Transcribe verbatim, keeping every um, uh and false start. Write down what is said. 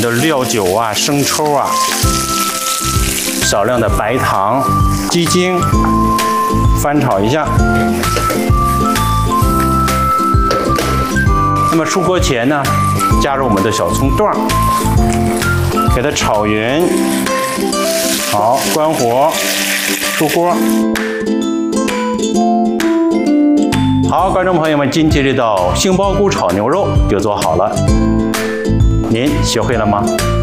的料酒啊、生抽啊，少量的白糖、鸡精，翻炒一下。那么出锅前呢，加入我们的小葱段，给它炒匀。好，关火，出锅。好，观众朋友们，今天这道杏鲍菇炒牛肉就做好了。您学会了吗？